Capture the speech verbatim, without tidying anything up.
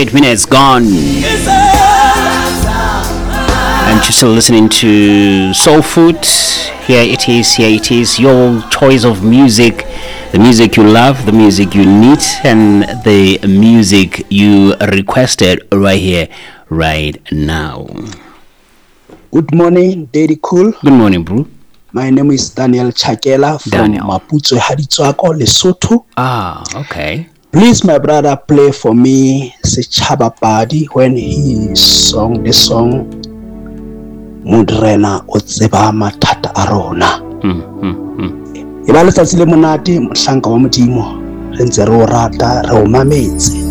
twenty-eight minutes gone. And you're still listening to Soul Food. Here it is, here it is, your choice of music. The music you love, the music you need, and the music you requested right here, right now. Good morning, Daddy Cool. Good morning, bro. My name is Daniel Chakela from Daniel. Maputo Haditswako, Lesotho. Ah, okay. Please, my brother, play for me Sechaba Badi when he sung the song Mudrena Otseba Matata Arona. Mm, mm, mm. Ibalo tsatsile monate mohlanka wa modimo re ntse re o rata re o mametse